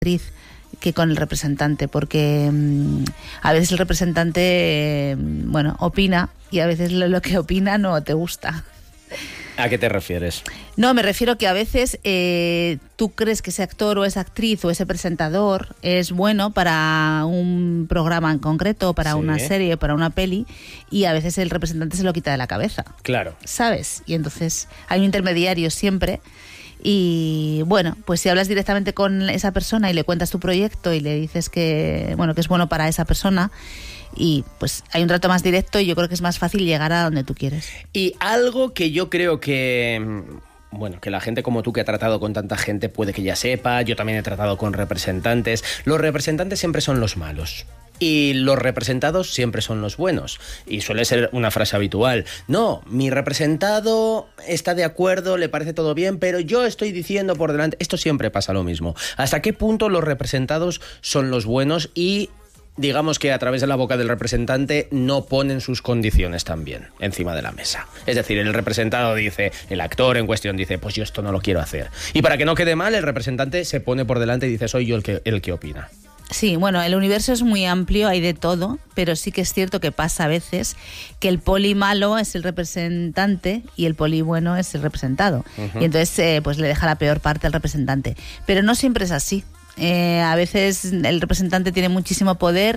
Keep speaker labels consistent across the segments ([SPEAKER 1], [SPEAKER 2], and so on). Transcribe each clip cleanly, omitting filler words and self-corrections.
[SPEAKER 1] actriz que con el representante, porque a veces el representante, opina, y a veces lo que opina no te gusta.
[SPEAKER 2] ¿A qué te refieres?
[SPEAKER 1] No, me refiero que a veces tú crees que ese actor o esa actriz o ese presentador es bueno para un programa en concreto, para una serie, para una peli, y a veces el representante se lo quita de la cabeza.
[SPEAKER 2] Claro.
[SPEAKER 1] ¿Sabes? Y entonces hay un intermediario siempre. Y bueno, pues si hablas directamente con esa persona y le cuentas tu proyecto y le dices que es bueno para esa persona, y pues hay un trato más directo y yo creo que es más fácil llegar a donde tú quieres.
[SPEAKER 2] Y algo que yo creo que que la gente como tú que ha tratado con tanta gente puede que ya sepa, yo también he tratado con representantes, los representantes siempre son los malos. Y los representados siempre son los buenos. Y suele ser una frase habitual. No, mi representado está de acuerdo, le parece todo bien, pero yo estoy diciendo por delante... Esto siempre pasa lo mismo. ¿Hasta qué punto los representados son los buenos y... digamos que a través de la boca del representante no ponen sus condiciones también encima de la mesa? Es decir, el representado dice, el actor en cuestión dice, pues yo esto no lo quiero hacer. Y para que no quede mal, el representante se pone por delante y dice, soy yo el que opina.
[SPEAKER 1] Sí, el universo es muy amplio, hay de todo, pero sí que es cierto que pasa a veces que el poli malo es el representante y el poli bueno es el representado. Uh-huh. Y entonces pues le deja la peor parte al representante. Pero no siempre es así. A veces el representante tiene muchísimo poder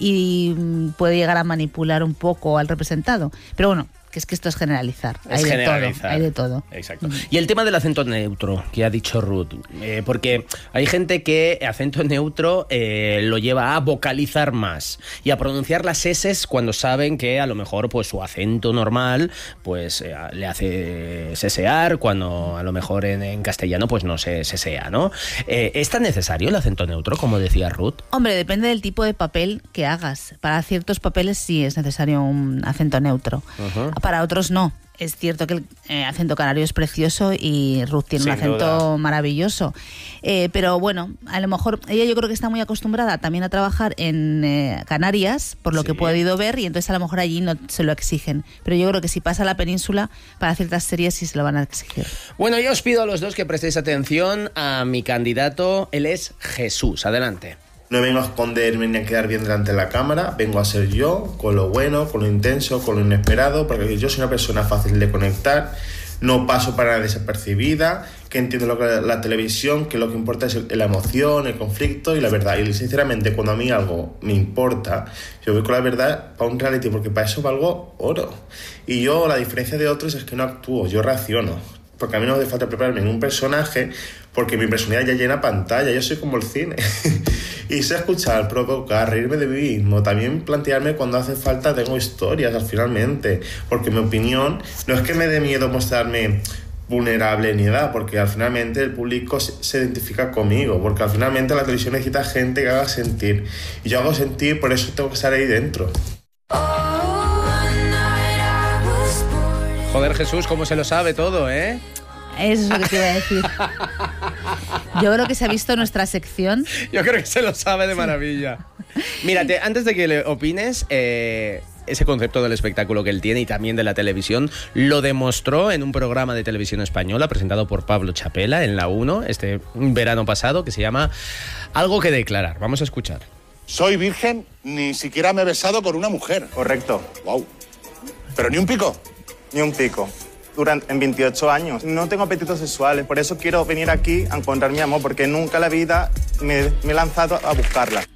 [SPEAKER 1] y puede llegar a manipular un poco al representado. Pero bueno, que es que esto es generalizar. Hay de todo.
[SPEAKER 2] Exacto. Y el tema del acento neutro, que ha dicho Ruth, porque hay gente que acento neutro lo lleva a vocalizar más y a pronunciar las eses cuando saben que a lo mejor pues su acento normal pues le hace sesear, cuando a lo mejor en castellano pues no se sesea, ¿no? ¿Es tan necesario el acento neutro, como decía Ruth?
[SPEAKER 1] Hombre, depende del tipo de papel que hagas. Para ciertos papeles sí es necesario un acento neutro. Uh-huh. Para otros no. Es cierto que el acento canario es precioso y Ruth tiene un acento maravilloso. Pero bueno, a lo mejor ella yo creo que está muy acostumbrada también a trabajar en Canarias, por lo que he podido ver, y entonces a lo mejor allí no se lo exigen. Pero yo creo que si pasa a la península, para ciertas series sí se lo van a exigir.
[SPEAKER 2] Bueno, yo os pido a los dos que prestéis atención a mi candidato. Él es Jesús. Adelante.
[SPEAKER 3] No vengo a esconderme ni a quedar bien delante de la cámara, vengo a ser yo, con lo bueno, con lo intenso, con lo inesperado, porque yo soy una persona fácil de conectar, no paso para nada desapercibida, que entiendo lo que es la televisión, que lo que importa es la emoción, el conflicto y la verdad. Y sinceramente, cuando a mí algo me importa, yo voy con la verdad para un reality, porque para eso valgo oro. Y yo, la diferencia de otros es que no actúo, yo reacciono. Porque a mí no me hace falta prepararme en un personaje, porque mi personalidad ya llena pantalla, yo soy como el cine. Y sé escuchar, provocar, reírme de mí mismo, también plantearme cuando hace falta, tengo historias al finalmente, porque mi opinión no es que me dé miedo mostrarme vulnerable ni nada, porque al finalmente el público se identifica conmigo, porque al finalmente la televisión necesita gente que haga sentir, y yo hago sentir, por eso tengo que estar ahí dentro.
[SPEAKER 2] Joder, Jesús, cómo se lo sabe todo, ¿eh?
[SPEAKER 1] Eso es lo que te iba a decir. Yo creo que se ha visto nuestra sección.
[SPEAKER 2] Yo creo que se lo sabe de maravilla. Mírate, antes de que le opines, ese concepto del espectáculo que él tiene y también de la televisión, lo demostró en un programa de televisión española presentado por Pablo Chapela en La 1, este verano pasado, que se llama Algo que declarar. Vamos a escuchar.
[SPEAKER 4] Soy virgen, ni siquiera me he besado con una mujer.
[SPEAKER 5] Correcto.
[SPEAKER 4] Wow. ¿Pero ni un pico?
[SPEAKER 5] Ni un pico. En 28 años. No tengo apetitos sexuales, por eso quiero venir aquí a encontrar mi amor, porque nunca en la vida me he lanzado a buscarla.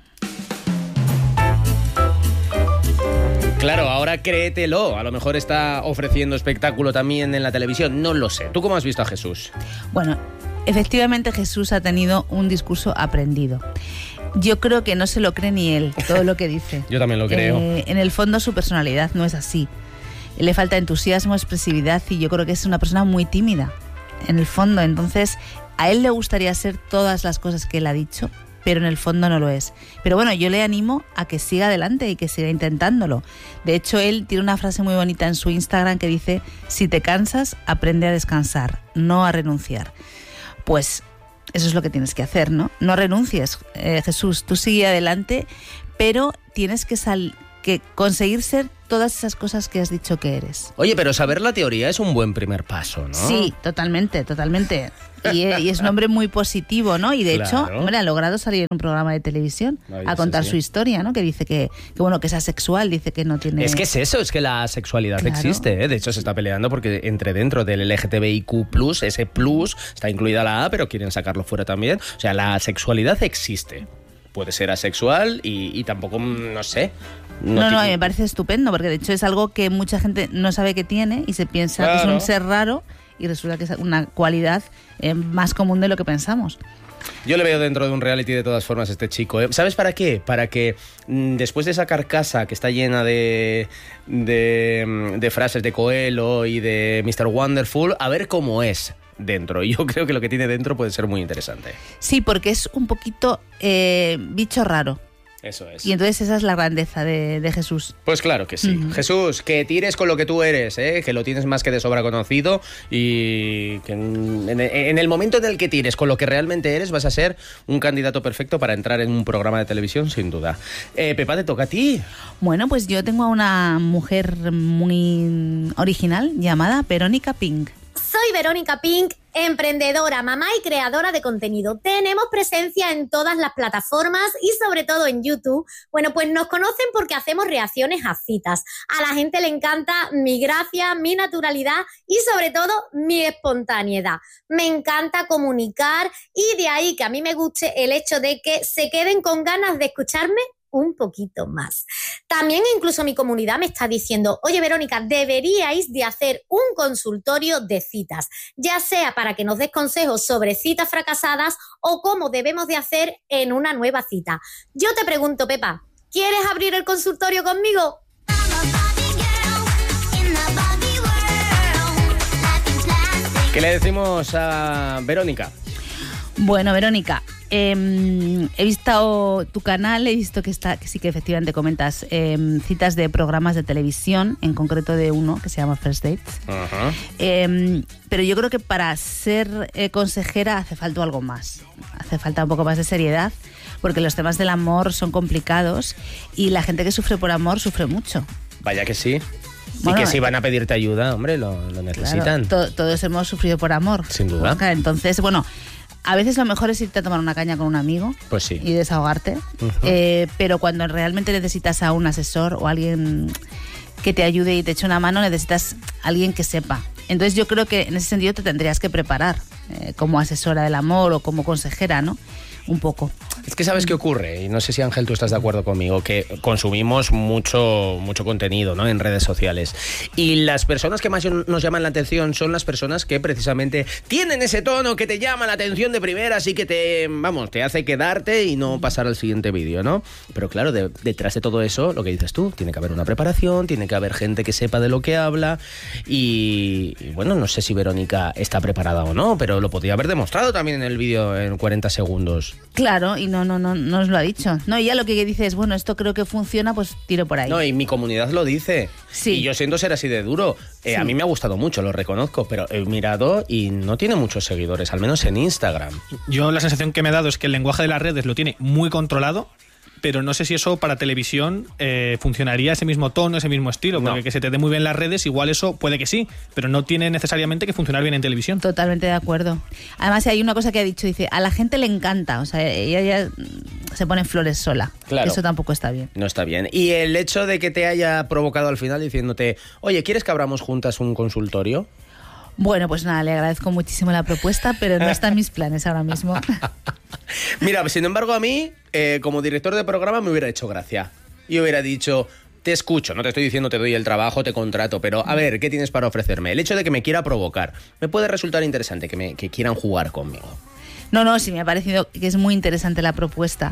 [SPEAKER 2] Claro, ahora créetelo. A lo mejor está ofreciendo espectáculo también en la televisión. No lo sé. ¿Tú cómo has visto a Jesús?
[SPEAKER 1] Bueno, efectivamente Jesús ha tenido un discurso aprendido. Yo creo que no se lo cree ni él, todo lo que dice.
[SPEAKER 2] Yo también lo creo.
[SPEAKER 1] En el fondo su personalidad no es así. Le falta entusiasmo, expresividad, y yo creo que es una persona muy tímida, en el fondo. Entonces, a él le gustaría ser todas las cosas que él ha dicho, pero en el fondo no lo es. Pero bueno, yo le animo a que siga adelante y que siga intentándolo. De hecho, él tiene una frase muy bonita en su Instagram que dice: si te cansas, aprende a descansar, no a renunciar. Pues eso es lo que tienes que hacer, ¿no? No renuncies, Jesús, tú sigue adelante, pero tienes que conseguir ser todas esas cosas que has dicho que eres.
[SPEAKER 2] Oye, pero saber la teoría es un buen primer paso, ¿no?
[SPEAKER 1] Sí, totalmente. Y es un hombre muy positivo, ¿no? Y de hecho, hombre, ha logrado salir en un programa de televisión a contar su historia, ¿no? Que dice que bueno, que es asexual, dice que no tiene...
[SPEAKER 2] Es que es eso, es que la sexualidad existe, ¿eh? De hecho, se está peleando porque dentro del LGTBIQ+, ese plus, está incluida la A, pero quieren sacarlo fuera también. O sea, la sexualidad existe. Puede ser asexual y tampoco, no sé...
[SPEAKER 1] No, me parece estupendo, porque de hecho es algo que mucha gente no sabe que tiene y se piensa que es un ser raro y resulta que es una cualidad más común de lo que pensamos.
[SPEAKER 2] Yo le veo dentro de un reality de todas formas a este chico, ¿eh? ¿Sabes para qué? Para que después de esa carcasa que está llena de frases de Coelho y de Mr. Wonderful, a ver cómo es dentro. Yo creo que lo que tiene dentro puede ser muy interesante.
[SPEAKER 1] Sí, porque es un poquito bicho raro.
[SPEAKER 2] Eso es.
[SPEAKER 1] Y entonces esa es la grandeza de Jesús.
[SPEAKER 2] Pues claro que sí. Jesús, que tires con lo que tú eres, que lo tienes más que de sobra conocido y que en el momento en el que tires con lo que realmente eres vas a ser un candidato perfecto para entrar en un programa de televisión, sin duda. Pepa, te toca a ti.
[SPEAKER 1] Bueno, pues yo tengo a una mujer muy original llamada Verónica Pink.
[SPEAKER 6] Soy Verónica Pink, emprendedora, mamá y creadora de contenido. Tenemos presencia en todas las plataformas y sobre todo en YouTube. Bueno, pues nos conocen porque hacemos reacciones a citas. A la gente le encanta mi gracia, mi naturalidad y sobre todo mi espontaneidad. Me encanta comunicar y de ahí que a mí me guste el hecho de que se queden con ganas de escucharme un poquito más. También incluso mi comunidad me está diciendo, oye Verónica, deberíais de hacer un consultorio de citas, ya sea para que nos des consejos sobre citas fracasadas o cómo debemos de hacer en una nueva cita. Yo te pregunto, Pepa, ¿quieres abrir el consultorio conmigo?
[SPEAKER 2] ¿Qué le decimos a Verónica?
[SPEAKER 1] Bueno, Verónica, he visto tu canal, he visto que sí que efectivamente comentas citas de programas de televisión, en concreto de uno que se llama First Dates. Uh-huh. Pero yo creo que para ser consejera hace falta algo más. Hace falta un poco más de seriedad, porque los temas del amor son complicados y la gente que sufre por amor sufre mucho.
[SPEAKER 2] Vaya que sí.
[SPEAKER 1] Bueno,
[SPEAKER 2] y que si van a pedirte ayuda, hombre, lo necesitan.
[SPEAKER 1] Claro, todos hemos sufrido por amor.
[SPEAKER 2] Sin duda.
[SPEAKER 1] Entonces, bueno... A veces lo mejor es irte a tomar una caña con un amigo,
[SPEAKER 2] pues sí,
[SPEAKER 1] y desahogarte, pero cuando realmente necesitas a un asesor o alguien que te ayude y te eche una mano, necesitas a alguien que sepa. Entonces yo creo que en ese sentido te tendrías que preparar como asesora del amor o como consejera, ¿no? Un poco.
[SPEAKER 2] Es que ¿sabes qué ocurre? Y no sé si Ángel tú estás de acuerdo conmigo, que consumimos mucho contenido, ¿no? En redes sociales. Y las personas que más nos llaman la atención son las personas que precisamente tienen ese tono que te llama la atención de primeras y que te hace quedarte y no pasar al siguiente vídeo, ¿no? Pero claro, detrás de todo eso, lo que dices tú, tiene que haber una preparación, tiene que haber gente que sepa de lo que habla y bueno, no sé si Verónica está preparada o no, pero lo podría haber demostrado también en el vídeo en 40 segundos.
[SPEAKER 1] Claro, y no nos lo ha dicho. No, y ya lo que dice es, bueno, esto creo que funciona, pues tiro por ahí.
[SPEAKER 2] No, y mi comunidad lo dice.
[SPEAKER 1] Sí.
[SPEAKER 2] Y yo siento ser así de duro. Sí. A mí me ha gustado mucho, lo reconozco, pero he mirado y no tiene muchos seguidores, al menos en Instagram.
[SPEAKER 7] Yo la sensación que me he dado es que el lenguaje de las redes lo tiene muy controlado, pero no sé si eso para televisión funcionaría ese mismo tono, ese mismo estilo, porque que se te dé muy bien las redes, igual eso puede que sí, pero no tiene necesariamente que funcionar bien en televisión.
[SPEAKER 1] Totalmente de acuerdo. Además hay una cosa que ha dicho, dice, a la gente le encanta, o sea, ella ya se pone flores sola. Claro. Eso tampoco está bien.
[SPEAKER 2] No está bien. Y el hecho de que te haya provocado al final diciéndote, oye, ¿quieres que abramos juntas un consultorio?
[SPEAKER 1] Bueno, pues nada, le agradezco muchísimo la propuesta, pero no está en mis planes ahora mismo.
[SPEAKER 2] Mira, sin embargo, a mí, como director de programa, me hubiera hecho gracia. Yo hubiera dicho, te escucho, no te estoy diciendo te doy el trabajo, te contrato, pero a ver, ¿qué tienes para ofrecerme? El hecho de que me quiera provocar, me puede resultar interesante que quieran jugar conmigo.
[SPEAKER 1] No, sí me ha parecido que es muy interesante la propuesta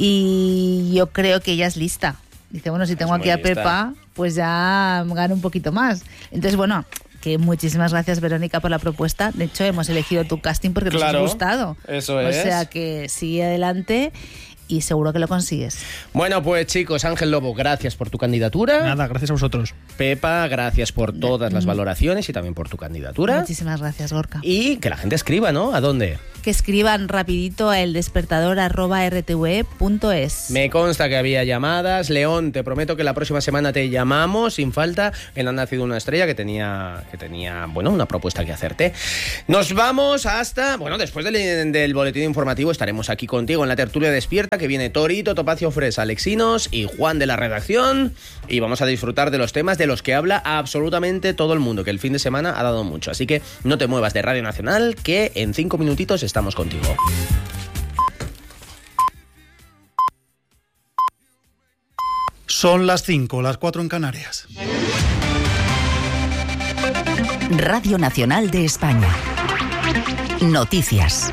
[SPEAKER 1] y yo creo que ella es lista. Dice, bueno, si tengo aquí a Pepa, pues ya gano un poquito más. Entonces, bueno... Que muchísimas gracias, Verónica, por la propuesta. De hecho, hemos elegido tu casting porque nos ha gustado.
[SPEAKER 2] Eso es.
[SPEAKER 1] O sea que sigue adelante y seguro que lo consigues.
[SPEAKER 2] Bueno, pues chicos, Ángel Lobo, gracias por tu candidatura.
[SPEAKER 7] Nada, gracias a vosotros.
[SPEAKER 2] Pepa, gracias por todas las valoraciones y también por tu candidatura.
[SPEAKER 1] Muchísimas gracias, Gorka.
[SPEAKER 2] Y que la gente escriba, ¿no? ¿A dónde?
[SPEAKER 1] que escriban rapidito a eldespertador@rtve.es.
[SPEAKER 2] Me consta que había llamadas. León, te prometo que la próxima semana te llamamos sin falta. En Ha nacido una estrella que tenía bueno, una propuesta que hacerte. Nos vamos hasta, bueno, después del boletín informativo estaremos aquí contigo en la tertulia despierta, que viene Torito, Topacio Fresa, Alexinos y Juan de la redacción, y vamos a disfrutar de los temas de los que habla absolutamente todo el mundo, que el fin de semana ha dado mucho. Así que no te muevas de Radio Nacional, que en 5 minutitos estamos contigo.
[SPEAKER 8] Son las 5, las 4 en Canarias.
[SPEAKER 9] Radio Nacional de España. Noticias.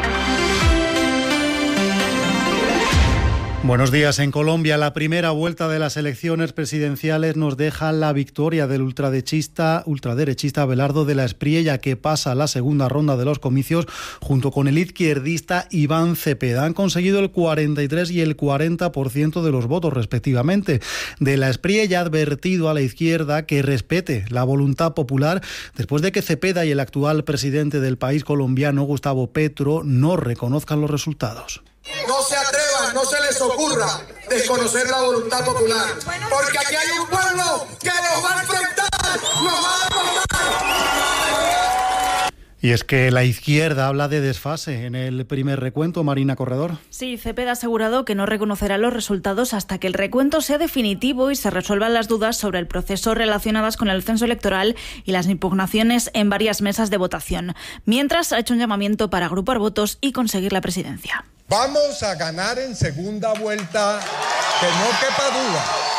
[SPEAKER 8] Buenos días. En Colombia, la primera vuelta de las elecciones presidenciales nos deja la victoria del ultraderechista Abelardo de la Espriella, que pasa a la segunda ronda de los comicios junto con el izquierdista Iván Cepeda. Han conseguido el 43 y el 40% de los votos, respectivamente. De la Espriella ha advertido a la izquierda que respete la voluntad popular después de que Cepeda y el actual presidente del país colombiano, Gustavo Petro, no reconozcan los resultados.
[SPEAKER 10] No se atrevan, no se les ocurra desconocer la voluntad popular, porque aquí hay un pueblo que nos va a enfrentar, nos va a derrotar.
[SPEAKER 8] Y es que la izquierda habla de desfase en el primer recuento. Marina Corredor.
[SPEAKER 11] Sí, Cepeda ha asegurado que no reconocerá los resultados hasta que el recuento sea definitivo y se resuelvan las dudas sobre el proceso relacionadas con el censo electoral y las impugnaciones en varias mesas de votación. Mientras, ha hecho un llamamiento para agrupar votos y conseguir la presidencia.
[SPEAKER 10] Vamos a ganar en segunda vuelta, que no quepa duda.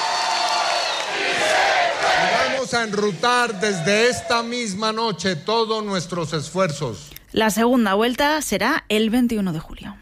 [SPEAKER 10] Y vamos a enrutar desde esta misma noche todos nuestros esfuerzos.
[SPEAKER 11] La segunda vuelta será el 21 de julio.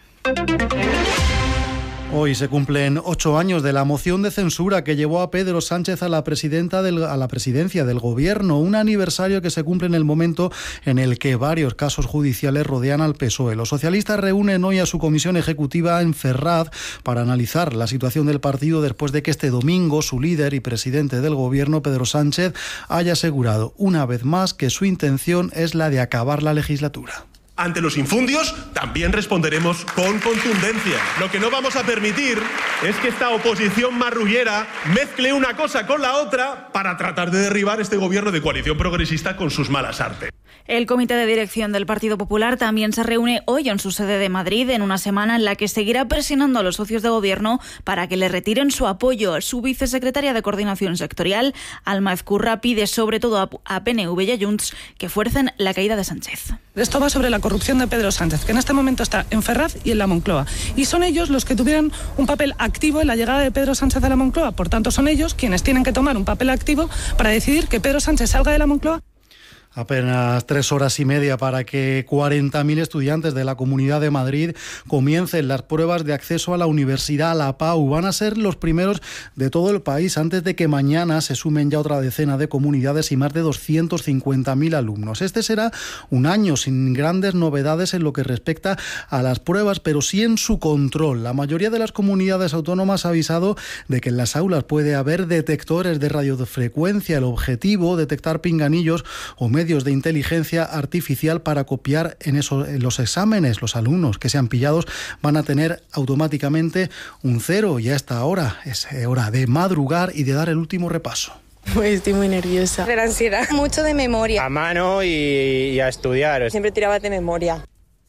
[SPEAKER 8] Hoy se cumplen 8 años de la moción de censura que llevó a Pedro Sánchez a la presidencia del gobierno, un aniversario que se cumple en el momento en el que varios casos judiciales rodean al PSOE. Los socialistas reúnen hoy a su comisión ejecutiva en Ferraz para analizar la situación del partido después de que este domingo su líder y presidente del gobierno, Pedro Sánchez, haya asegurado una vez más que su intención es la de acabar la legislatura.
[SPEAKER 12] Ante los infundios también responderemos con contundencia. Lo que no vamos a permitir es que esta oposición marrullera mezcle una cosa con la otra para tratar de derribar este gobierno de coalición progresista con sus malas artes.
[SPEAKER 11] El comité de dirección del Partido Popular también se reúne hoy en su sede de Madrid, en una semana en la que seguirá presionando a los socios de gobierno para que le retiren su apoyo. Su vicesecretaria de Coordinación Sectorial, Alma Ezcurra, pide sobre todo a PNV y a Junts que fuercen la caída de Sánchez.
[SPEAKER 13] Esto va sobre la corrupción de Pedro Sánchez, que en este momento está en Ferraz y en la Moncloa. Y son ellos los que tuvieron un papel activo en la llegada de Pedro Sánchez a la Moncloa. Por tanto, son ellos quienes tienen que tomar un papel activo para decidir que Pedro Sánchez salga de la Moncloa.
[SPEAKER 8] Apenas 3 horas y media para que 40.000 estudiantes de la Comunidad de Madrid comiencen las pruebas de acceso a la Universidad, a la PAU. Van a ser los primeros de todo el país antes de que mañana se sumen ya otra decena de comunidades y más de 250.000 alumnos. Este será un año sin grandes novedades en lo que respecta a las pruebas, pero sí en su control. La mayoría de las comunidades autónomas ha avisado de que en las aulas puede haber detectores de radiofrecuencia. El objetivo, detectar pinganillos o medios de inteligencia artificial para copiar en los exámenes. Los alumnos que sean pillados van a tener automáticamente un 0 y a esta hora es hora de madrugar y de dar el último repaso.
[SPEAKER 14] Pues estoy muy nerviosa. De la ansiedad. Mucho de memoria.
[SPEAKER 15] A mano y a estudiar.
[SPEAKER 14] Siempre tiraba de memoria.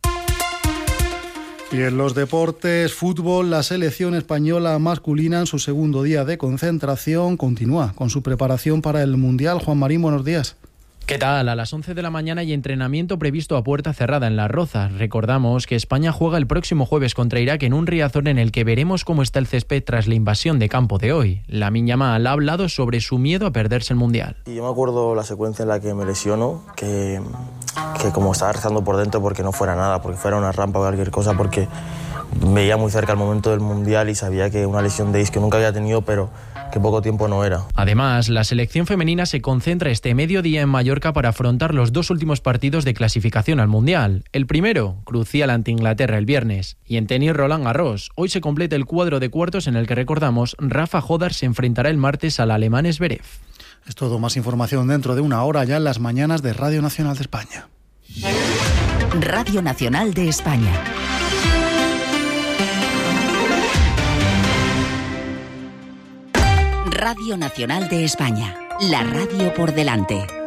[SPEAKER 8] Y en los deportes, fútbol, la selección española masculina en su segundo día de concentración continúa con su preparación para el Mundial. Juan Marín, buenos días.
[SPEAKER 16] ¿Qué tal? A las 11 de la mañana hay entrenamiento previsto a puerta cerrada en Las Rozas. Recordamos que España juega el próximo jueves contra Irak en un Riazor en el que veremos cómo está el césped tras la invasión de campo de hoy. Lamine Yamal ha hablado sobre su miedo a perderse el Mundial.
[SPEAKER 17] Y yo me acuerdo la secuencia en la que me lesiono, que como estaba rezando por dentro porque no fuera nada, porque fuera una rampa o cualquier cosa, porque veía muy cerca el momento del Mundial y sabía que una lesión de isquio nunca había tenido, pero que poco tiempo no era.
[SPEAKER 16] Además, la selección femenina se concentra este mediodía en Mallorca para afrontar los 2 últimos partidos de clasificación al Mundial. El primero, crucial ante Inglaterra el viernes. Y en tenis, Roland Garros. Hoy se completa el cuadro de cuartos en el que, recordamos, Rafa Jodar se enfrentará el martes al alemán Zverev.
[SPEAKER 8] Es todo. Más información dentro de una hora ya en las mañanas de Radio Nacional de España.
[SPEAKER 9] Radio Nacional de España. Radio Nacional de España. La radio por delante.